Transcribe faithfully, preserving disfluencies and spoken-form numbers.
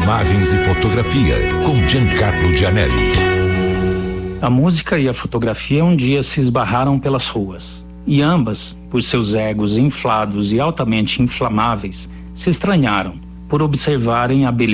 Imagens e fotografia com Giancarlo Gianelli. A música e a fotografia um dia se esbarraram pelas ruas, e ambas, por seus egos inflados e altamente inflamáveis, se estranharam por observarem a beleza